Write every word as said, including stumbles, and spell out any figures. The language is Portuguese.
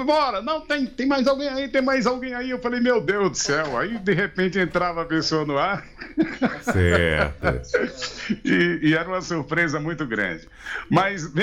vamos embora. Não, tem, tem mais alguém aí, tem mais alguém aí. Eu falei, meu Deus do céu. Aí, de repente, entrava a pessoa no ar. Certo. e, e era uma surpresa muito grande. Mas